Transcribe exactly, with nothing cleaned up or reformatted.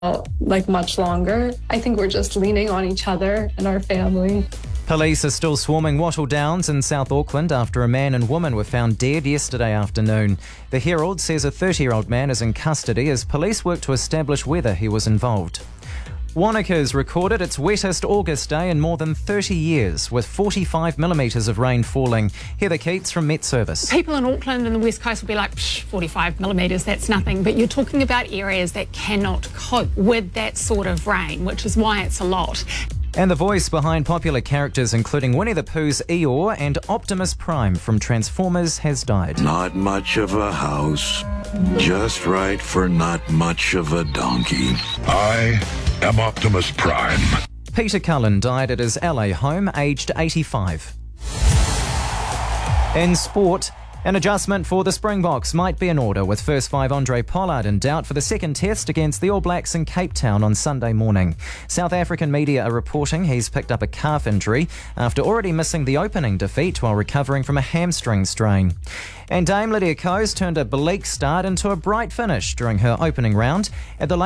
like much longer. I think we're just leaning on each other and our family. Police are still swarming Wattle Downs in South Auckland after a man and woman were found dead yesterday afternoon. The Herald says a thirty-year-old man is in custody as police work to establish whether he was involved. Wanaka's recorded its wettest August day in more than thirty years, with forty-five millimetres of rain falling. Heather Keats from Met Service. People in Auckland and the West Coast will be like, Psh, forty-five millimetres, that's nothing. But you're talking about areas that cannot cope with that sort of rain, which is why it's a lot. And the voice behind popular characters including Winnie the Pooh's Eeyore and Optimus Prime from Transformers has died. Not much of a house, just right for not much of a donkey. I am Optimus Prime. Peter Cullen died at his L A home, aged eighty-five. In sport, an adjustment for the Springboks might be in order, with first five Andre Pollard in doubt for the second test against the All Blacks in Cape Town on Sunday morning. South African media are reporting he's picked up a calf injury after already missing the opening defeat while recovering from a hamstring strain. And Dame Lydia Ko's turned a bleak start into a bright finish during her opening round at the